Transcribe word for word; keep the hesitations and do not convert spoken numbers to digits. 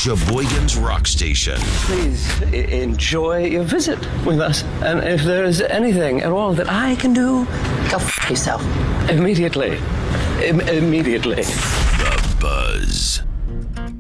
Sheboygan's Rock Station. Please I- enjoy your visit with us. And if there is anything at all that I can do, Go f*** yourself. immediately. Im- immediately. The Buzz.